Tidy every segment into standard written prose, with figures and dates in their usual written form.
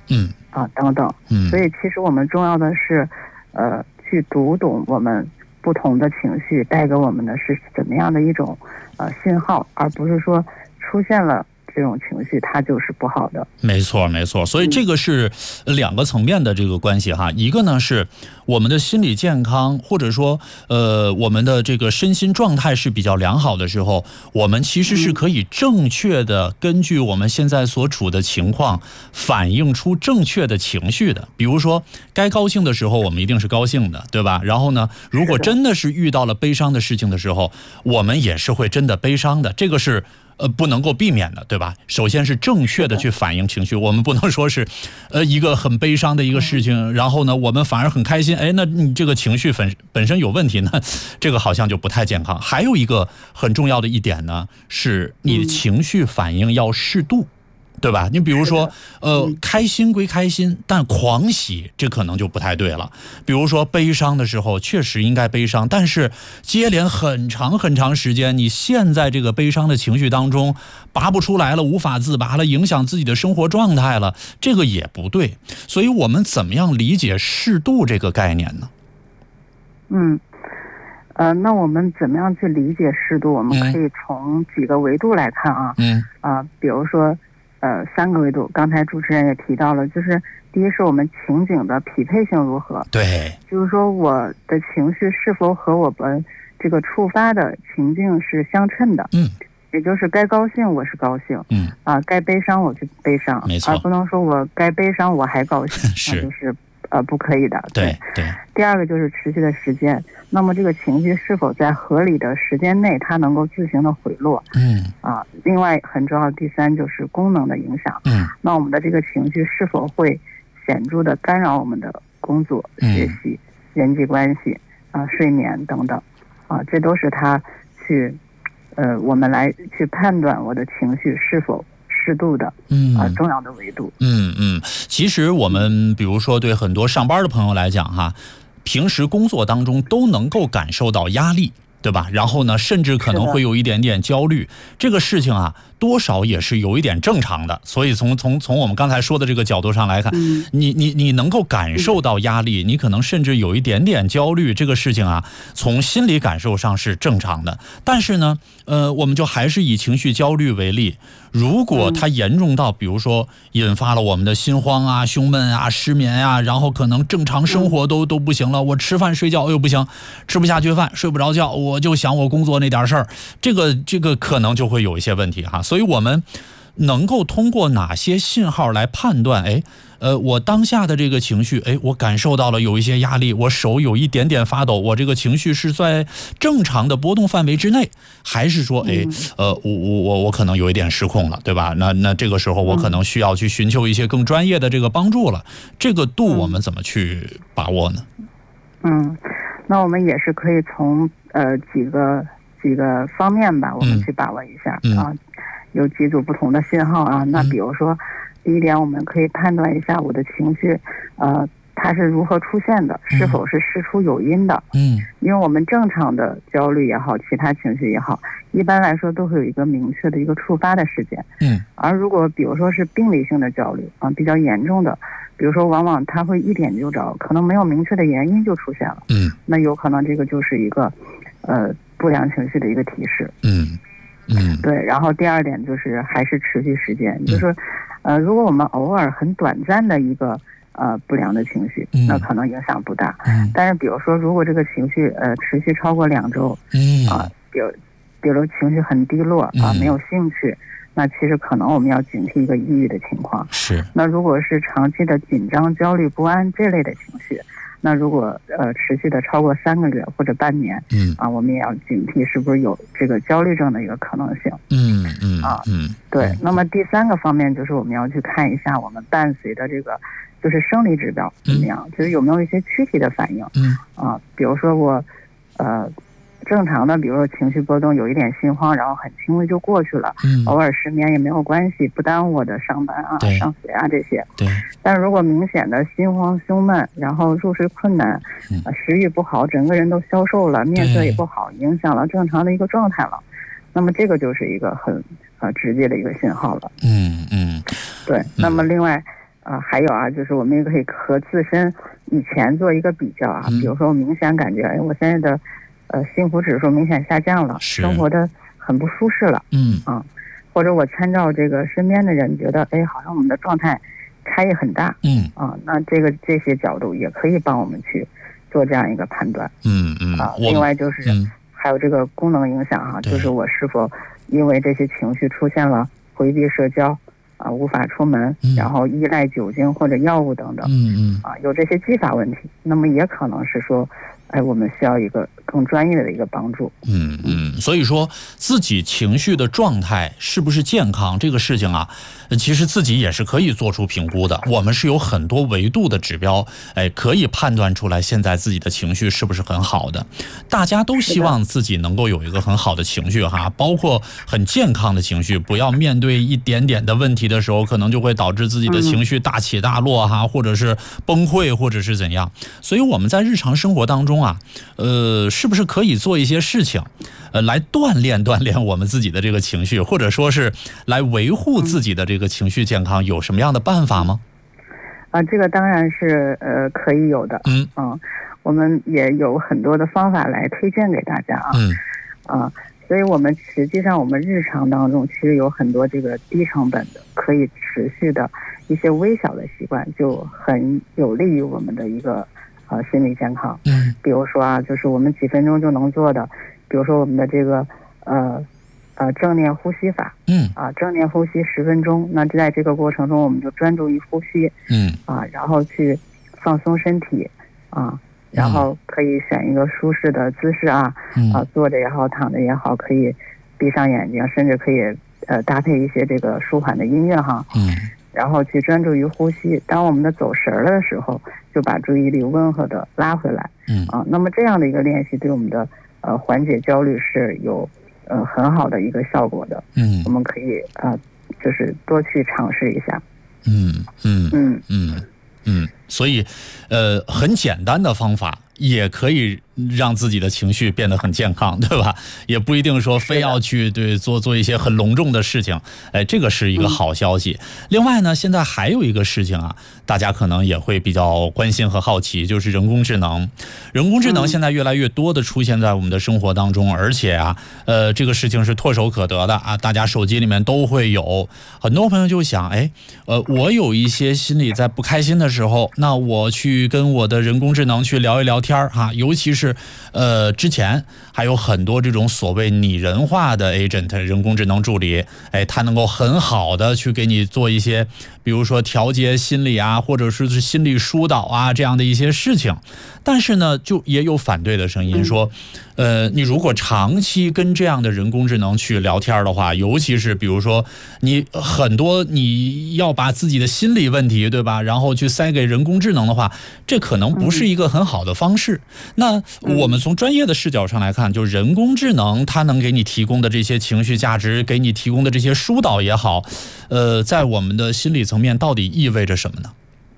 等等。所以其实我们重要的是去读懂我们不同的情绪带给我们的是怎么样的一种信号，而不是说出现了这种情绪它就是不好的。 没错没错，所以这个是两个层面的这个关系哈。一个呢是我们的心理健康，或者说我们的这个身心状态是比较良好的时候，我们其实是可以正确的根据我们现在所处的情况反映出正确的情绪的。比如说该高兴的时候我们一定是高兴的，对吧？然后呢，如果真的是遇到了悲伤的事情的时候，我们也是会真的悲伤的，这个是不能够避免的，对吧？首先是正确的去反映情绪，我们不能说是一个很悲伤的一个事情，然后呢我们反而很开心，那你这个情绪本身有问题呢，这个好像就不太健康。还有一个很重要的一点呢，是你的情绪反应要适度，对吧？你比如说开心归开心，但狂喜这可能就不太对了。比如说悲伤的时候确实应该悲伤，但是接连很长很长时间你陷在这个悲伤的情绪当中拔不出来了，无法自拔了，影响自己的生活状态了，这个也不对。所以我们怎么样理解适度这个概念呢？ 那我们怎么样去理解适度？我们可以从几个维度来看啊。比如说3个维度，刚才主持人也提到了，就是第一是我们情景的匹配性如何， 对， 就是说我的情绪是否和我们这个触发的情境是相称的，也就是该高兴我是高兴，该悲伤我就悲伤， 没错， 而不能说我该悲伤我还高兴，那就是不可以的。 对。 第二个就是持续的时间，那么这个情绪是否在合理的时间内它能够自行的回落，另外很重要的第三就是功能的影响，那我们的这个情绪是否会显著的干扰我们的工作、学习、人际关系睡眠等等这都是它去我们来去判断我的情绪是否适度的重要的维度。 其实我们比如说对很多上班的朋友来讲哈，平时工作当中都能够感受到压力，对吧？然后呢，甚至可能会有一点点焦虑，这个事情多少也是有一点正常的。所以从我们刚才说的这个角度上来看，你能够感受到压力，你可能甚至有一点点焦虑，这个事情从心理感受上是正常的。但是呢，我们就还是以情绪焦虑为例，如果它严重到比如说引发了我们的心慌胸闷失眠然后可能正常生活都不行了，我吃饭睡觉不行，吃不下去饭，睡不着觉，我就想我工作那点事儿，这个可能就会有一些问题所以我们能够通过哪些信号来判断我当下的这个情绪我感受到了有一些压力，我手有一点点发抖，我这个情绪是在正常的波动范围之内，还是说我可能有一点失控了，对吧？那这个时候我可能需要去寻求一些更专业的这个帮助了，这个度我们怎么去把握呢？ 那我们也是可以从几个方面吧，我们去把握一下有几组不同的信号那比如说第一点，我们可以判断一下我的情绪它是如何出现的，是否是事出有因的因为我们正常的焦虑也好，其他情绪也好，一般来说都会有一个明确的一个触发的事件而如果比如说是病理性的焦虑比较严重的，比如说往往它会一点就着，可能没有明确的原因就出现了那有可能这个就是一个不良情绪的一个提示对。然后第二点就是还是持续时间，就是如果我们偶尔很短暂的一个不良的情绪那可能影响不大但是比如说如果这个情绪持续超过2周比如情绪很低落没有兴趣，那其实可能我们要警惕一个抑郁的情况是。 那如果是长期的紧张、焦虑、不安这类的情绪，那如果持续的超过3个月或者半年我们也要警惕是不是有这个焦虑症的一个可能性对。那么第3个方面就是我们要去看一下我们伴随的这个就是生理指标怎么样，就是有没有一些躯体的反应比如说我正常的比如说情绪波动有一点心慌，然后很轻微就过去了偶尔失眠也没有关系，不耽误我的上班上学这些对。 但是如果明显的心慌胸闷，然后入睡困难食欲不好，整个人都消瘦了，面色也不好，影响了正常的一个状态了，那么这个就是一个很直接的一个信号了对。那么另外还有啊，就是我们也可以和自身以前做一个比较啊，比如说我明显感觉，我现在的幸福指数明显下降了，生活的很不舒适了，或者我参照这个身边的人，觉得好像我们的状态差异很大，那这些角度也可以帮我们去做这样一个判断，另外就是还有这个功能影响哈，就是我是否因为这些情绪出现了回避社交无法出门，然后依赖酒精或者药物等等，有这些继发问题，那么也可能是说，我们需要一个更专业的一个帮助。 所以说自己情绪的状态是不是健康这个事情啊，其实自己也是可以做出评估的。我们是有很多维度的指标，可以判断出来现在自己的情绪是不是很好的。大家都希望自己能够有一个很好的情绪哈，包括很健康的情绪，不要面对一点点的问题的时候，可能就会导致自己的情绪大起大落哈，或者是崩溃，或者是怎样。所以我们在日常生活当中啊，是不是可以做一些事情，来锻炼我们自己的这个情绪，或者说是来维护自己的这个情绪健康，有什么样的办法吗？ 这个当然是可以有的，我们也有很多的方法来推荐给大家啊，所以我们实际上我们日常当中其实有很多这个低成本的可以持续的一些微小的习惯，就很有利于我们的一个心理健康。比如说啊，就是我们几分钟就能做的，比如说我们的这个正念呼吸法，正念呼吸10分钟，那在这个过程中我们就专注于呼吸，然后去放松身体，然后可以选一个舒适的姿势坐着也好，躺着也好，可以闭上眼睛，甚至可以搭配一些这个舒缓的音乐哈，然后去专注于呼吸。当我们的走神了的时候，就把注意力温和的拉回来，那么这样的一个练习对我们的缓解焦虑是有很好的一个效果的，我们可以就是多去尝试一下。 所以很简单的方法也可以让自己的情绪变得很健康，对吧？也不一定说非要去做一些很隆重的事情，这个是一个好消息。另外呢，现在还有一个事情啊，大家可能也会比较关心和好奇，就是人工智能。人工智能现在越来越多的出现在我们的生活当中，而且啊，这个事情是唾手可得的啊，大家手机里面都会有。很多朋友就想，我有一些心里在不开心的时候，那我去跟我的人工智能去聊一聊天哈，尤其是之前还有很多这种所谓拟人化的 agent 人工智能助理，它能够很好的去给你做一些，比如说调节心理啊，或者是心理疏导啊这样的一些事情。但是呢，就也有反对的声音说，你如果长期跟这样的人工智能去聊天的话，尤其是比如说你要把自己的心理问题，对吧，然后去塞给人工智能的话，这可能不是一个很好的方式。那我们从专业的视角上来看，就人工智能它能给你提供的这些情绪价值，给你提供的这些疏导也好，在我们的心理层面到底意味着什么呢？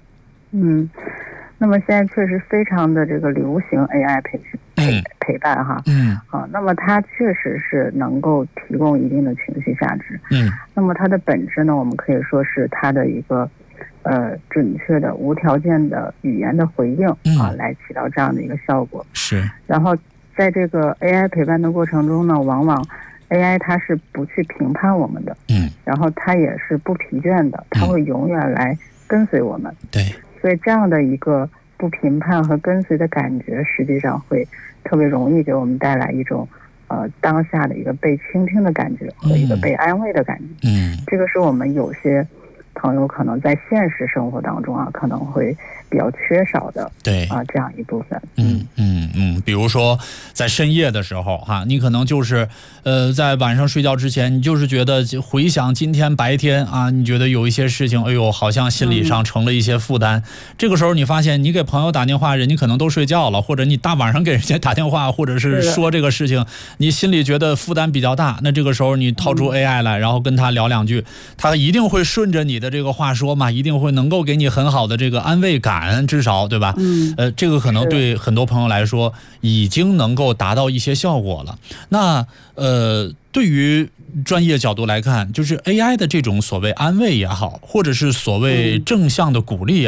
那么现在确实非常的这个流行 AI 陪伴哈，那么它确实是能够提供一定的情绪价值，那么它的本质呢，我们可以说是它的一个准确的无条件的语言的回应来起到这样的一个效果。 是。 然后在这个 AI 陪伴的过程中呢，往往 AI 它是不去评判我们的，然后它也是不疲倦的，它会永远来跟随我们。 对。 所以这样的一个不评判和跟随的感觉，实际上会特别容易给我们带来一种当下的一个被倾听的感觉和一个被安慰的感觉。这个是我们有些朋友可能在现实生活当中可能会比较缺少的， 对这样一部分。 比如说在深夜的时候你可能就是在晚上睡觉之前，你就是觉得回想今天白天你觉得有一些事情，好像心理上成了一些负担。这个时候你发现你给朋友打电话，人家可能都睡觉了，或者你大晚上给人家打电话，或者是说这个事情，你心里觉得负担比较大，那这个时候你掏出 AI 来，然后跟他聊两句，他一定会顺着你的这个话说嘛，一定会能够给你很好的这个安慰感，至少对吧？这个可能对很多朋友来说已经能够达到一些效果了。那对于专业角度来看，就是 AI 的这种所谓安慰也好，或者是所谓正向的鼓励也